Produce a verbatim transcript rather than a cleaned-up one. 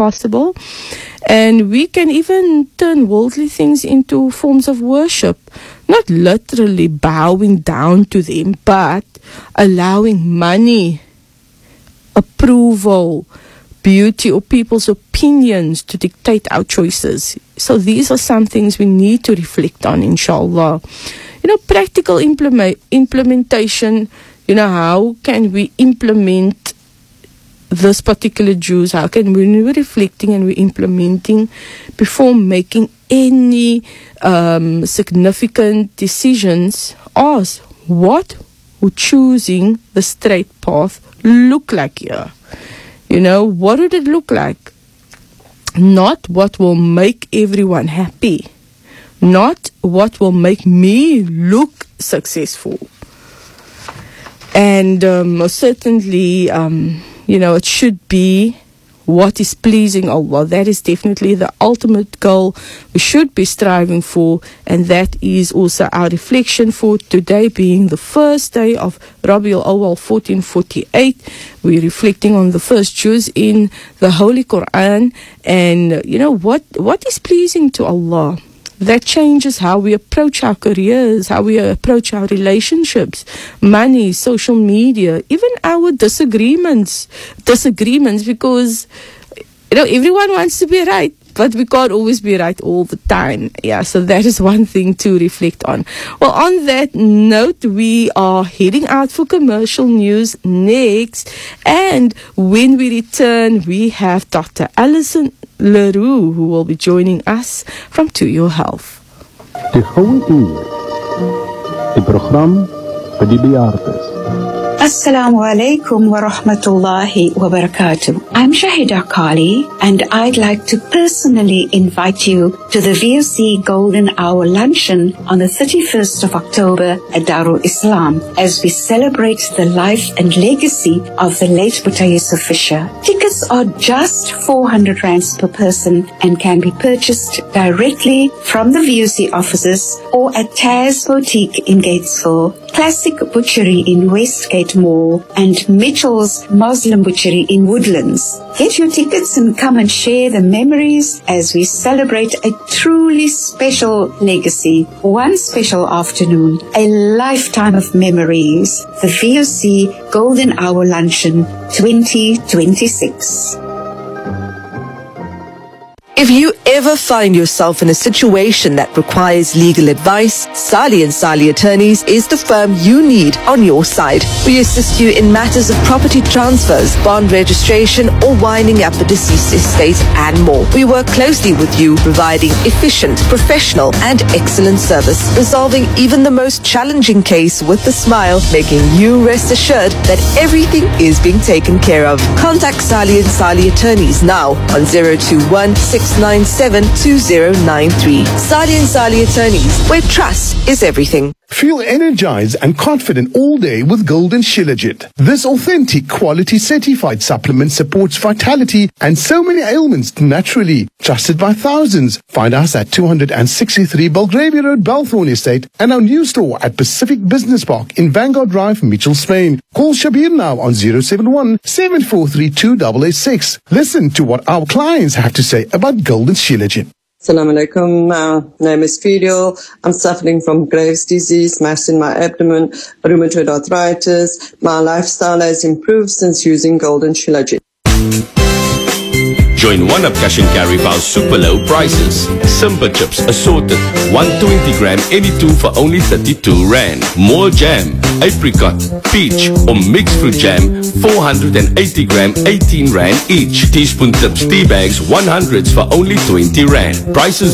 possible. And we can even turn worldly things into forms of worship. Not literally bowing down to them, but allowing money, approval, beauty, or people's opinions to dictate our choices. So these are some things we need to reflect on, inshallah. You know, practical implement, implementation, you know, how can we implement this particular juice? How can we, when we're reflecting and we're implementing, before making any um, significant decisions, ask, what would choosing the straight path look like here? You know, what would it look like? Not what will make everyone happy. Not what will make me look successful. And um, certainly, um, you know, it should be what is pleasing Allah. That is definitely the ultimate goal we should be striving for, and that is also our reflection for today, being the first day of Rabiul Awwal fourteen forty-eight. We're reflecting on the first juz in the Holy Quran, and you know what what is pleasing to Allah. That changes how we approach our careers, how we approach our relationships, money, social media, even our disagreements. Disagreements because, you know, everyone wants to be right, but we can't always be right all the time. Yeah, so that is one thing to reflect on. Well, on that note, we are heading out for commercial news next. And when we return, we have Doctor Alison Leroux, who will be joining us from To Your Health. Die Goue Uur, die program vir die bejaardes. Assalamu alaikum wa rahmatullahi wa barakatuh. I'm Shahida Kali, and I'd like to personally invite you to the V O C Golden Hour Luncheon on the thirty-first of October at Darul Islam as we celebrate the life and legacy of the late Boeta Yusuf Fisher. Tickets are just four hundred rands per person and can be purchased directly from the V O C offices or at Taz Boutique in Gatesville, Classic Butchery in Westgate Mall, and Mitchell's Muslim Butchery in Woodlands. Get your tickets and come and share the memories as we celebrate a truly special legacy. One special afternoon, a lifetime of memories. The V O C Golden Hour Luncheon twenty twenty-six. If you ever find yourself in a situation that requires legal advice, Sali and Sali Attorneys is the firm you need on your side. We assist you in matters of property transfers, bond registration, or winding up a deceased estate and more. We work closely with you, providing efficient, professional, and excellent service, resolving even the most challenging case with a smile, making you rest assured that everything is being taken care of. Contact Sali and Sali Attorneys now on zero two one, six nine seven, two zero nine three. Sali and Sali Attorneys, where trust is everything. Feel energized and confident all day with Golden Shilajit. This authentic, quality certified supplement supports vitality and so many ailments naturally. Trusted by thousands. Find us at two sixty-three Belgravia Road, Balthorn Estate, and our new store at Pacific Business Park in Vanguard Drive, Mitchell, Spain. Call Shabir now on zero seven one, seven four three, two eight eight six. Listen to what our clients have to say about Golden Shilajit. Assalamu alaikum. My name is Fidel. I'm suffering from Graves' disease, mass in my abdomen, rheumatoid arthritis. My lifestyle has improved since using Golden Shilajit. Join one up cash and carry for our super low prices. Simba chips assorted, one twenty gram any two for only thirty-two rand. More jam, apricot, peach or mixed fruit jam, four hundred eighty gram, eighteen rand each. Teaspoon tips tea bags, one hundreds for only twenty rand. Prices